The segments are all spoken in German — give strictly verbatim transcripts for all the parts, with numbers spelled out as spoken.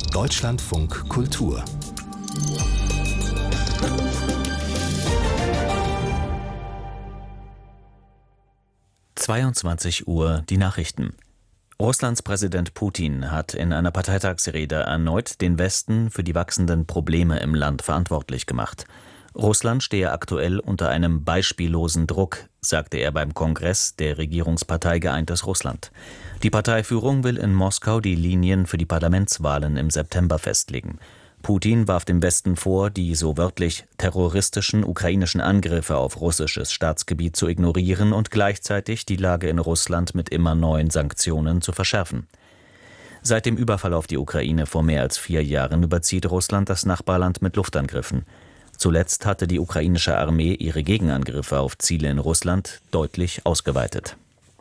Deutschlandfunk Kultur. zweiundzwanzig Uhr die Nachrichten. Russlands Präsident Putin hat in einer Parteitagsrede erneut den Westen für die wachsenden Probleme im Land verantwortlich gemacht. Russland stehe aktuell unter einem beispiellosen Druck, sagte er beim Kongress der Regierungspartei Geeintes Russland. Die Parteiführung will in Moskau die Linien für die Parlamentswahlen im September festlegen. Putin warf dem Westen vor, die so wörtlich terroristischen ukrainischen Angriffe auf russisches Staatsgebiet zu ignorieren und gleichzeitig die Lage in Russland mit immer neuen Sanktionen zu verschärfen. Seit dem Überfall auf die Ukraine vor mehr als vier Jahren überzieht Russland das Nachbarland mit Luftangriffen. Zuletzt hatte die ukrainische Armee ihre Gegenangriffe auf Ziele in Russland deutlich ausgeweitet.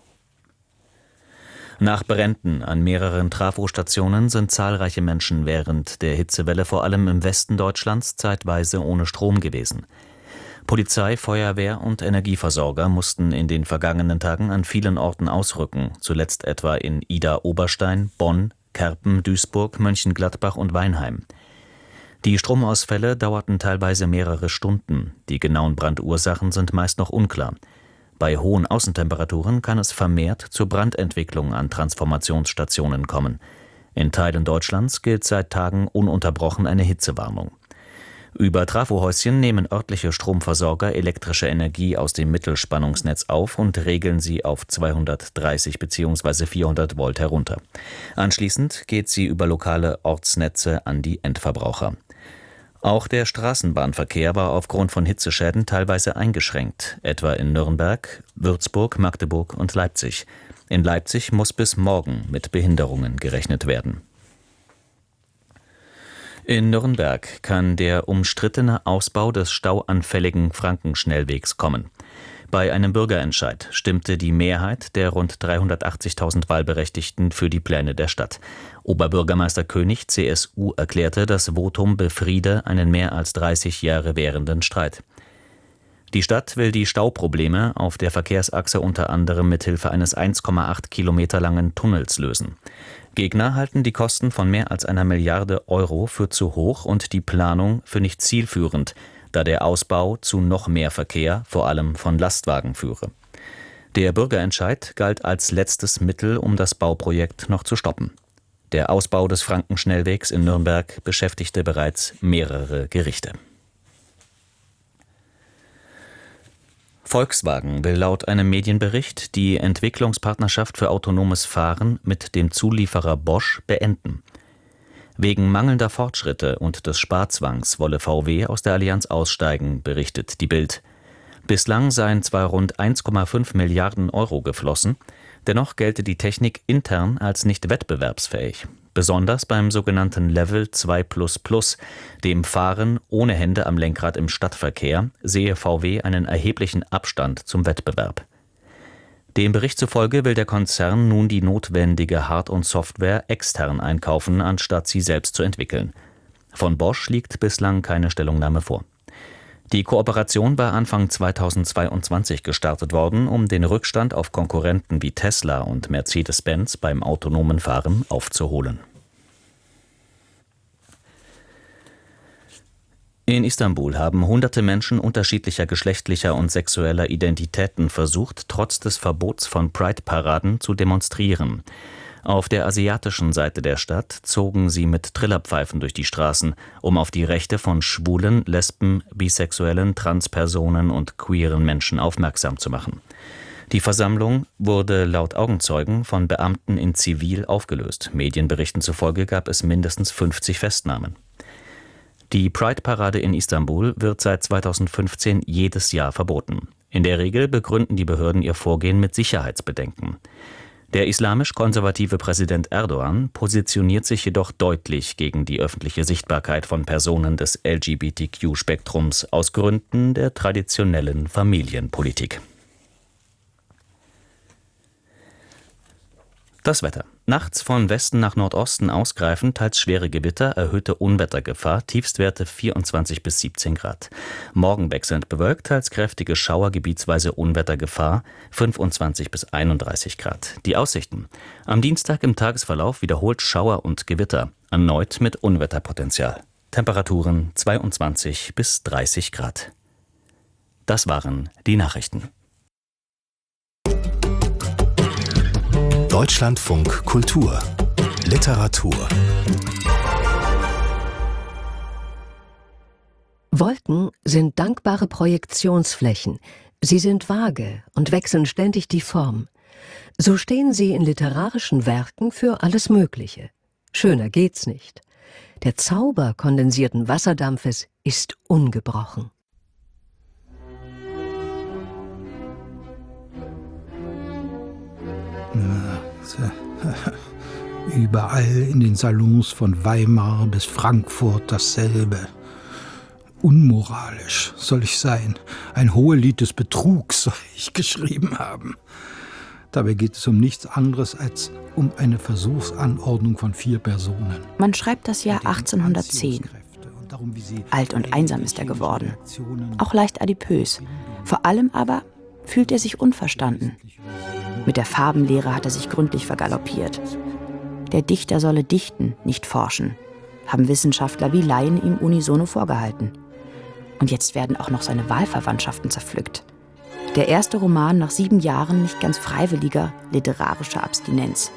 Nach Bränden an mehreren Trafostationen sind zahlreiche Menschen während der Hitzewelle vor allem im Westen Deutschlands zeitweise ohne Strom gewesen. Polizei, Feuerwehr und Energieversorger mussten in den vergangenen Tagen an vielen Orten ausrücken, zuletzt etwa in Idar-Oberstein, Bonn, Kerpen, Duisburg, Mönchengladbach und Weinheim. Die Stromausfälle dauerten teilweise mehrere Stunden. Die genauen Brandursachen sind meist noch unklar. Bei hohen Außentemperaturen kann es vermehrt zur Brandentwicklung an Transformationsstationen kommen. In Teilen Deutschlands gilt seit Tagen ununterbrochen eine Hitzewarnung. Über Trafohäuschen nehmen örtliche Stromversorger elektrische Energie aus dem Mittelspannungsnetz auf und regeln sie auf zweihundertdreißig bzw. vierhundert Volt herunter. Anschließend geht sie über lokale Ortsnetze an die Endverbraucher. Auch der Straßenbahnverkehr war aufgrund von Hitzeschäden teilweise eingeschränkt, etwa in Nürnberg, Würzburg, Magdeburg und Leipzig. In Leipzig muss bis morgen mit Behinderungen gerechnet werden. In Nürnberg kann der umstrittene Ausbau des stauanfälligen Frankenschnellwegs kommen. Bei einem Bürgerentscheid stimmte die Mehrheit der rund dreihundertachtzigtausend Wahlberechtigten für die Pläne der Stadt. Oberbürgermeister König, C S U, erklärte, das Votum befriede einen mehr als dreißig Jahre währenden Streit. Die Stadt will die Stauprobleme auf der Verkehrsachse unter anderem mithilfe eines eins Komma acht Kilometer langen Tunnels lösen. Gegner halten die Kosten von mehr als einer Milliarde Euro für zu hoch und die Planung für nicht zielführend, da der Ausbau zu noch mehr Verkehr, vor allem von Lastwagen, führe. Der Bürgerentscheid galt als letztes Mittel, um das Bauprojekt noch zu stoppen. Der Ausbau des Frankenschnellwegs in Nürnberg beschäftigte bereits mehrere Gerichte. Volkswagen will laut einem Medienbericht die Entwicklungspartnerschaft für autonomes Fahren mit dem Zulieferer Bosch beenden. Wegen mangelnder Fortschritte und des Sparzwangs wolle V W aus der Allianz aussteigen, berichtet die Bild. Bislang seien zwar rund eins Komma fünf Milliarden Euro geflossen, dennoch gelte die Technik intern als nicht wettbewerbsfähig. Besonders beim sogenannten Level zwei plus plus, dem Fahren ohne Hände am Lenkrad im Stadtverkehr, sehe V W einen erheblichen Abstand zum Wettbewerb. Dem Bericht zufolge will der Konzern nun die notwendige Hard- und Software extern einkaufen, anstatt sie selbst zu entwickeln. Von Bosch liegt bislang keine Stellungnahme vor. Die Kooperation war Anfang zweitausendzweiundzwanzig gestartet worden, um den Rückstand auf Konkurrenten wie Tesla und Mercedes-Benz beim autonomen Fahren aufzuholen. In Istanbul haben hunderte Menschen unterschiedlicher geschlechtlicher und sexueller Identitäten versucht, trotz des Verbots von Pride-Paraden zu demonstrieren. Auf der asiatischen Seite der Stadt zogen sie mit Trillerpfeifen durch die Straßen, um auf die Rechte von Schwulen, Lesben, Bisexuellen, Transpersonen und queeren Menschen aufmerksam zu machen. Die Versammlung wurde laut Augenzeugen von Beamten in Zivil aufgelöst. Medienberichten zufolge gab es mindestens fünfzig Festnahmen. Die Pride-Parade in Istanbul wird seit zweitausendfünfzehn jedes Jahr verboten. In der Regel begründen die Behörden ihr Vorgehen mit Sicherheitsbedenken. Der islamisch-konservative Präsident Erdogan positioniert sich jedoch deutlich gegen die öffentliche Sichtbarkeit von Personen des L G B T Q-Spektrums aus Gründen der traditionellen Familienpolitik. Das Wetter. Nachts von Westen nach Nordosten ausgreifend, teils schwere Gewitter, erhöhte Unwettergefahr, Tiefstwerte vierundzwanzig bis siebzehn Grad. Morgen wechselnd bewölkt, teils kräftige Schauer, gebietsweise Unwettergefahr, fünfundzwanzig bis einunddreißig Grad. Die Aussichten. Am Dienstag im Tagesverlauf wiederholt Schauer und Gewitter. erneut mit Unwetterpotenzial. Temperaturen zweiundzwanzig bis dreißig Grad. Das waren die Nachrichten. Deutschlandfunk Kultur Literatur. Wolken sind dankbare Projektionsflächen. Sie sind vage und wechseln ständig die Form. So stehen sie in literarischen Werken für alles Mögliche. Schöner geht's nicht. Der Zauber kondensierten Wasserdampfes ist ungebrochen. Überall in den Salons von Weimar bis Frankfurt dasselbe. Unmoralisch soll ich sein. Ein Hohelied des Betrugs soll ich geschrieben haben. Dabei geht es um nichts anderes als um eine Versuchsanordnung von vier Personen. Man schreibt das Jahr achtzehnhundertzehn. Alt und einsam ist er geworden. Auch leicht adipös. Vor allem aber fühlt er sich unverstanden. Mit der Farbenlehre hat er sich gründlich vergaloppiert. Der Dichter solle dichten, nicht forschen, haben Wissenschaftler wie Laien ihm unisono vorgehalten. Und jetzt werden auch noch seine Wahlverwandtschaften zerpflückt. Der erste Roman nach sieben Jahren nicht ganz freiwilliger literarischer Abstinenz.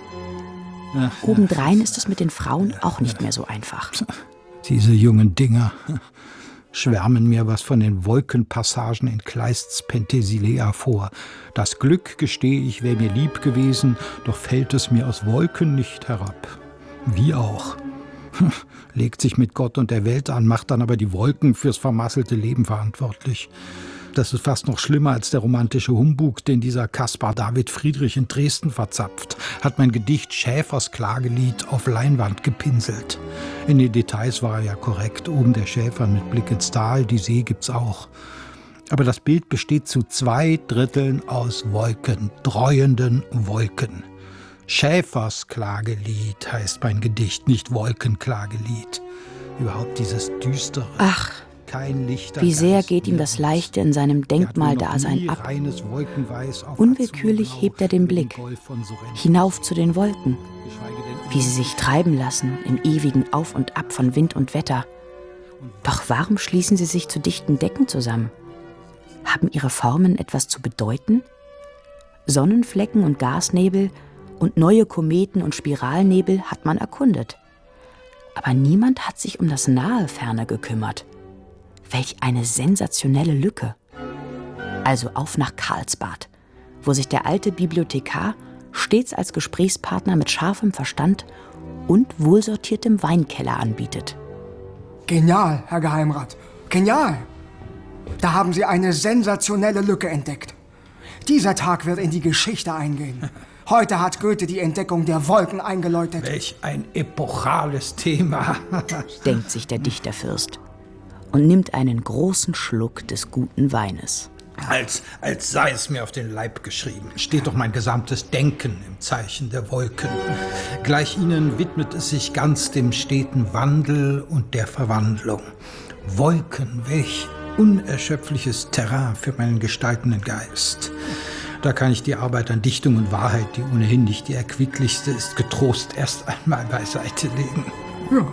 Obendrein ist es mit den Frauen auch nicht mehr so einfach. Diese jungen Dinger schwärmen mir was von den Wolkenpassagen in Kleists Penthesilea vor. Das Glück, gestehe ich, wäre mir lieb gewesen, doch fällt es mir aus Wolken nicht herab. Wie auch. Legt sich mit Gott und der Welt an, macht dann aber die Wolken fürs vermasselte Leben verantwortlich. Das ist fast noch schlimmer als der romantische Humbug, den dieser Caspar David Friedrich in Dresden verzapft, hat mein Gedicht Schäfers Klagelied auf Leinwand gepinselt. In den Details war er ja korrekt, oben der Schäfer mit Blick ins Tal, die See gibt's auch. Aber das Bild besteht zu zwei Dritteln aus Wolken, dreuenden Wolken. Schäfers Klagelied heißt mein Gedicht, nicht Wolkenklagelied. Überhaupt dieses düstere. Ach, wie sehr geht ihm das Leichte in seinem Denkmaldasein ab. Unwillkürlich hebt er den Blick hinauf zu den Wolken, wie sie sich treiben lassen im ewigen Auf und Ab von Wind und Wetter. Doch warum schließen sie sich zu dichten Decken zusammen? Haben ihre Formen etwas zu bedeuten? Sonnenflecken und Gasnebel und neue Kometen und Spiralnebel hat man erkundet. Aber niemand hat sich um das nahe Ferne gekümmert. Welch eine sensationelle Lücke. Also auf nach Karlsbad, wo sich der alte Bibliothekar stets als Gesprächspartner mit scharfem Verstand und wohlsortiertem Weinkeller anbietet. Genial, Herr Geheimrat, genial! Da haben Sie eine sensationelle Lücke entdeckt. Dieser Tag wird in die Geschichte eingehen. Heute hat Goethe die Entdeckung der Wolken eingeläutet. Welch ein epochales Thema, denkt sich der Dichterfürst und nimmt einen großen Schluck des guten Weines. Als, als sei es mir auf den Leib geschrieben, steht doch mein gesamtes Denken im Zeichen der Wolken. Gleich ihnen widmet es sich ganz dem steten Wandel und der Verwandlung. Wolken, welch unerschöpfliches Terrain für meinen gestaltenden Geist. Da kann ich die Arbeit an Dichtung und Wahrheit, die ohnehin nicht die erquicklichste ist, getrost erst einmal beiseite legen. Ja.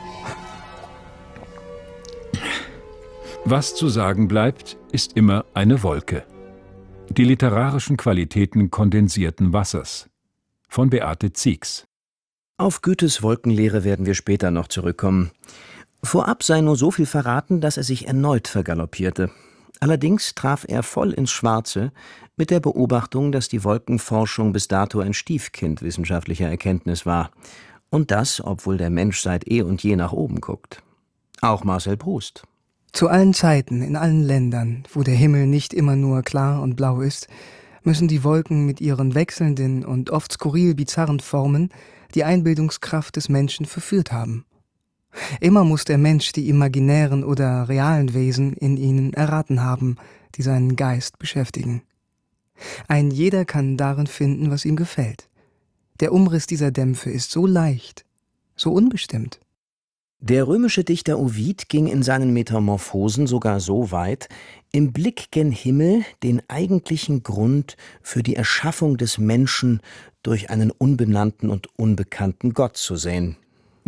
Was zu sagen bleibt, ist immer eine Wolke. Die literarischen Qualitäten kondensierten Wassers. Von Beate Ziegs. Auf Goethes Wolkenlehre werden wir später noch zurückkommen. Vorab sei nur so viel verraten, dass er sich erneut vergaloppierte. Allerdings traf er voll ins Schwarze mit der Beobachtung, dass die Wolkenforschung bis dato ein Stiefkind wissenschaftlicher Erkenntnis war. Und das, obwohl der Mensch seit eh und je nach oben guckt. Auch Marcel Proust. Zu allen Zeiten, in allen Ländern, wo der Himmel nicht immer nur klar und blau ist, müssen die Wolken mit ihren wechselnden und oft skurril bizarren Formen die Einbildungskraft des Menschen verführt haben. Immer muss der Mensch die imaginären oder realen Wesen in ihnen erraten haben, die seinen Geist beschäftigen. Ein jeder kann darin finden, was ihm gefällt. Der Umriss dieser Dämpfe ist so leicht, so unbestimmt. Der römische Dichter Ovid ging in seinen Metamorphosen sogar so weit, im Blick gen Himmel den eigentlichen Grund für die Erschaffung des Menschen durch einen unbenannten und unbekannten Gott zu sehen.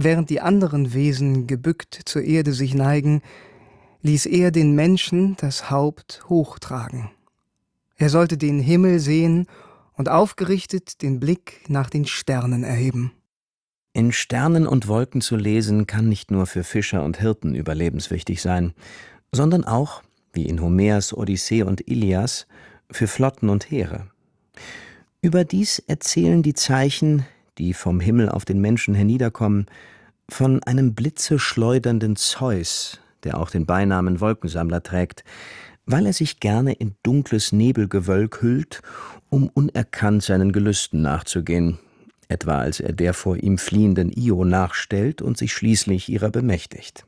Während die anderen Wesen gebückt zur Erde sich neigen, ließ er den Menschen das Haupt hochtragen. Er sollte den Himmel sehen und aufgerichtet den Blick nach den Sternen erheben. In Sternen und Wolken zu lesen, kann nicht nur für Fischer und Hirten überlebenswichtig sein, sondern auch, wie in Homers Odyssee und Ilias, für Flotten und Heere. Überdies erzählen die Zeichen, die vom Himmel auf den Menschen herniederkommen, von einem blitzeschleudernden Zeus, der auch den Beinamen Wolkensammler trägt, weil er sich gerne in dunkles Nebelgewölk hüllt, um unerkannt seinen Gelüsten nachzugehen, etwa als er der vor ihm fliehenden Io nachstellt und sich schließlich ihrer bemächtigt.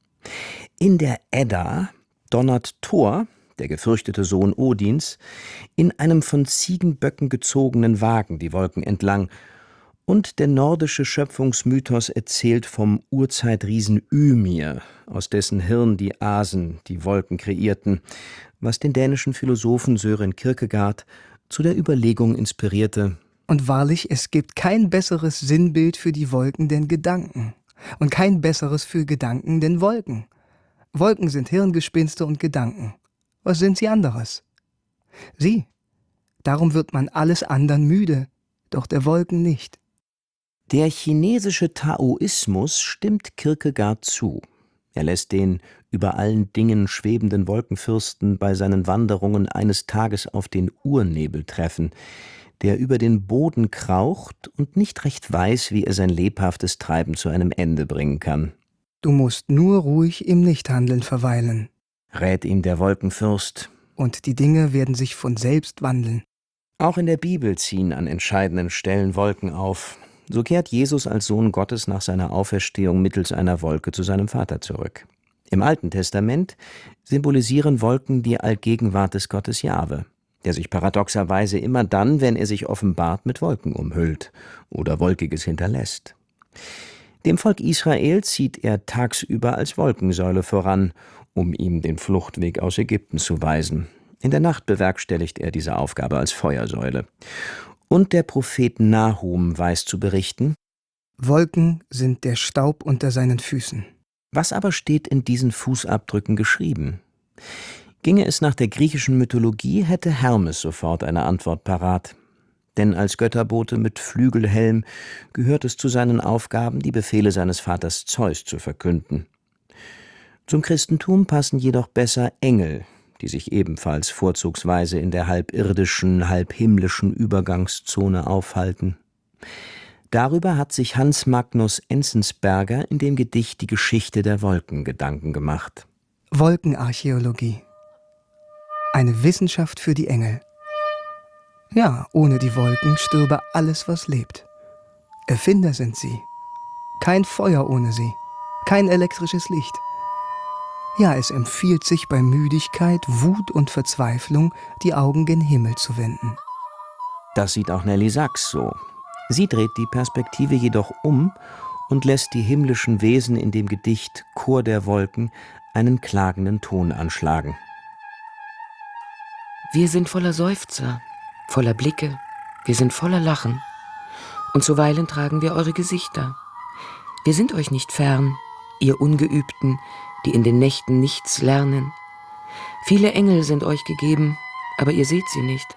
In der Edda donnert Thor, der gefürchtete Sohn Odins, in einem von Ziegenböcken gezogenen Wagen die Wolken entlang, und der nordische Schöpfungsmythos erzählt vom Urzeitriesen Ymir, aus dessen Hirn die Asen die Wolken kreierten, was den dänischen Philosophen Søren Kierkegaard zu der Überlegung inspirierte: Und wahrlich, es gibt kein besseres Sinnbild für die Wolken denn Gedanken, und kein besseres für Gedanken denn Wolken. Wolken sind Hirngespinste und Gedanken. Was sind sie anderes? Sie. Darum wird man alles andern müde, doch der Wolken nicht. Der chinesische Taoismus stimmt Kierkegaard zu. Er lässt den über allen Dingen schwebenden Wolkenfürsten bei seinen Wanderungen eines Tages auf den Urnebel treffen, der über den Boden kraucht und nicht recht weiß, wie er sein lebhaftes Treiben zu einem Ende bringen kann. Du musst nur ruhig im Nichthandeln verweilen, rät ihm der Wolkenfürst. Und die Dinge werden sich von selbst wandeln. Auch in der Bibel ziehen an entscheidenden Stellen Wolken auf. So kehrt Jesus als Sohn Gottes nach seiner Auferstehung mittels einer Wolke zu seinem Vater zurück. Im Alten Testament symbolisieren Wolken die Allgegenwart des Gottes Jahwe, der sich paradoxerweise immer dann, wenn er sich offenbart, mit Wolken umhüllt oder Wolkiges hinterlässt. Dem Volk Israel zieht er tagsüber als Wolkensäule voran, um ihm den Fluchtweg aus Ägypten zu weisen. In der Nacht bewerkstelligt er diese Aufgabe als Feuersäule. Und der Prophet Nahum weiß zu berichten: Wolken sind der Staub unter seinen Füßen. Was aber steht in diesen Fußabdrücken geschrieben? Ginge es nach der griechischen Mythologie, hätte Hermes sofort eine Antwort parat. Denn als Götterbote mit Flügelhelm gehört es zu seinen Aufgaben, die Befehle seines Vaters Zeus zu verkünden. Zum Christentum passen jedoch besser Engel, die sich ebenfalls vorzugsweise in der halb irdischen, halb himmlischen Übergangszone aufhalten. Darüber hat sich Hans Magnus Enzensberger in dem Gedicht Die Geschichte der Wolken Gedanken gemacht. Wolkenarchäologie. Eine Wissenschaft für die Engel. Ja, ohne die Wolken stürbe alles, was lebt. Erfinder sind sie. Kein Feuer ohne sie. Kein elektrisches Licht. Ja, es empfiehlt sich bei Müdigkeit, Wut und Verzweiflung, die Augen gen Himmel zu wenden. Das sieht auch Nelly Sachs so. Sie dreht die Perspektive jedoch um und lässt die himmlischen Wesen in dem Gedicht Chor der Wolken einen klagenden Ton anschlagen. Wir sind voller Seufzer, voller Blicke, wir sind voller Lachen. Und zuweilen tragen wir eure Gesichter. Wir sind euch nicht fern, ihr Ungeübten, die in den Nächten nichts lernen. Viele Engel sind euch gegeben, aber ihr seht sie nicht.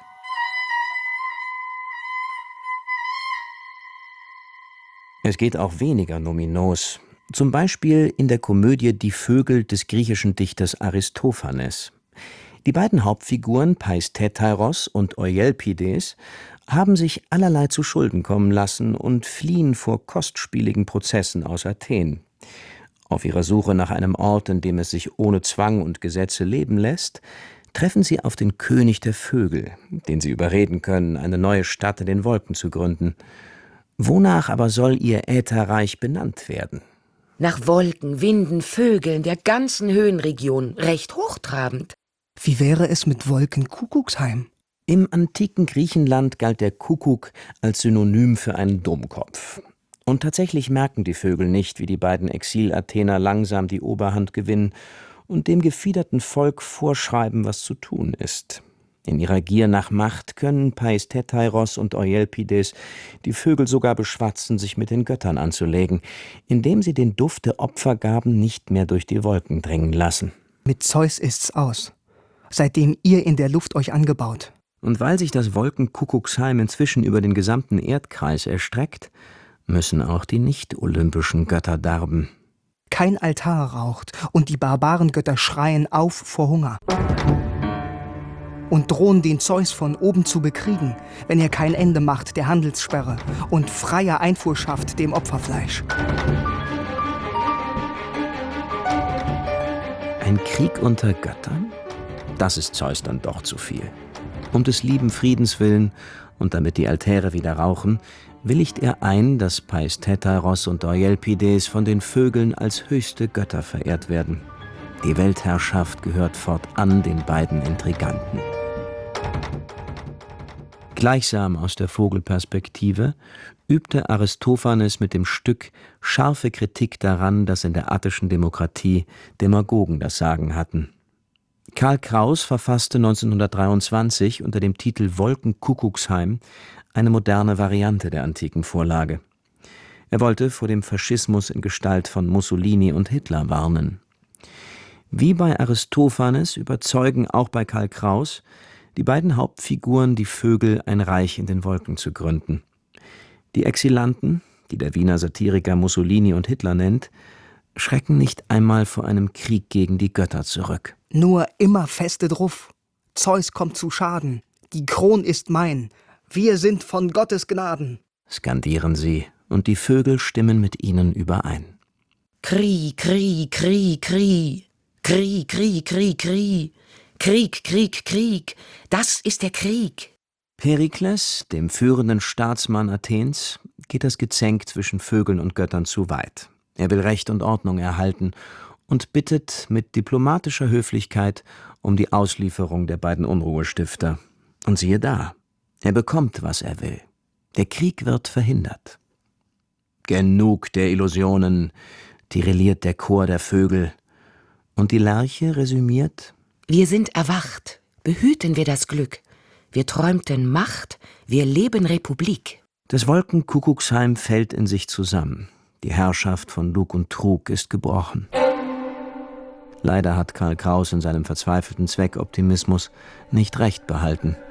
Es geht auch weniger nominos. Zum Beispiel in der Komödie Die Vögel des griechischen Dichters Aristophanes. Die beiden Hauptfiguren Peistheteros und Euelpides haben sich allerlei zu Schulden kommen lassen und fliehen vor kostspieligen Prozessen aus Athen. Auf ihrer Suche nach einem Ort, in dem es sich ohne Zwang und Gesetze leben lässt, treffen sie auf den König der Vögel, den sie überreden können, eine neue Stadt in den Wolken zu gründen. Wonach aber soll ihr Ätherreich benannt werden? Nach Wolken, Winden, Vögeln der ganzen Höhenregion, recht hochtrabend. Wie wäre es mit Wolkenkuckucksheim? Im antiken Griechenland galt der Kuckuck als Synonym für einen Dummkopf. Und tatsächlich merken die Vögel nicht, wie die beiden Exil-Athener langsam die Oberhand gewinnen und dem gefiederten Volk vorschreiben, was zu tun ist. In ihrer Gier nach Macht können Paistethairos und Euelpides die Vögel sogar beschwatzen, sich mit den Göttern anzulegen, indem sie den Duft der Opfergaben nicht mehr durch die Wolken dringen lassen. Mit Zeus ist's aus, seitdem ihr in der Luft euch angebaut. Und weil sich das Wolkenkuckucksheim inzwischen über den gesamten Erdkreis erstreckt, müssen auch die nicht-olympischen Götter darben. Kein Altar raucht und die Barbarengötter schreien auf vor Hunger. Und drohen den Zeus von oben zu bekriegen, wenn er kein Ende macht der Handelssperre und freie Einfuhr schafft dem Opferfleisch. Ein Krieg unter Göttern? Das ist Zeus dann doch zu viel. Um des lieben Friedens willen und damit die Altäre wieder rauchen, willigt er ein, dass Paistethairos und Euelpides von den Vögeln als höchste Götter verehrt werden. Die Weltherrschaft gehört fortan den beiden Intriganten. Gleichsam aus der Vogelperspektive übte Aristophanes mit dem Stück scharfe Kritik daran, dass in der attischen Demokratie Demagogen das Sagen hatten. Karl Kraus verfasste neunzehnhundertdreiundzwanzig unter dem Titel Wolkenkuckucksheim eine moderne Variante der antiken Vorlage. Er wollte vor dem Faschismus in Gestalt von Mussolini und Hitler warnen. Wie bei Aristophanes überzeugen auch bei Karl Kraus die beiden Hauptfiguren, die Vögel, ein Reich in den Wolken zu gründen. Die Exilanten, die der Wiener Satiriker Mussolini und Hitler nennt, schrecken nicht einmal vor einem Krieg gegen die Götter zurück. Nur immer feste drauf. Zeus kommt zu Schaden. Die Kron ist mein. Wir sind von Gottes Gnaden, skandieren sie, und die Vögel stimmen mit ihnen überein. Kri, Kri, Kri, Kri, Kri, Kri, Kri, Kri, Krieg, Krieg, Krieg, das ist der Krieg. Perikles, dem führenden Staatsmann Athens, geht das Gezänk zwischen Vögeln und Göttern zu weit. Er will Recht und Ordnung erhalten und bittet mit diplomatischer Höflichkeit um die Auslieferung der beiden Unruhestifter. Und siehe da, er bekommt, was er will. Der Krieg wird verhindert. Genug der Illusionen, tirilliert der Chor der Vögel. Und die Lerche resümiert: Wir sind erwacht, behüten wir das Glück. Wir träumten Macht, wir leben Republik. Das Wolkenkuckucksheim fällt in sich zusammen. Die Herrschaft von Lug und Trug ist gebrochen. Leider hat Karl Kraus in seinem verzweifelten Zweckoptimismus nicht recht behalten.